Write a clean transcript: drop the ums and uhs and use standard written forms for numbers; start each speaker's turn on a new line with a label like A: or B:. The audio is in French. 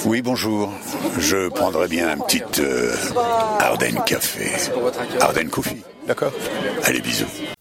A: Oui, bonjour. Je prendrais bien une petite Ardennes Café.
B: C'est pour votre accueil.
A: Ardennes Coffee, d'accord? Allez, bisous.